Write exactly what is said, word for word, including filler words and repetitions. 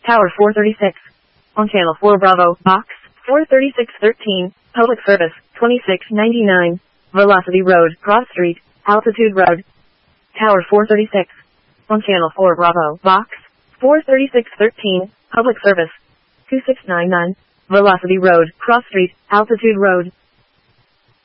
Tower four thirty-six. On Channel four Bravo, Box four thirty-six thirteen, Public Service, twenty-six ninety-nine, Velocity Road, Cross Street, Altitude Road. Tower four thirty-six. On Channel four Bravo, Box four thirty-six thirteen, Public Service, two six nine nine, Velocity Road, Cross Street, Altitude Road.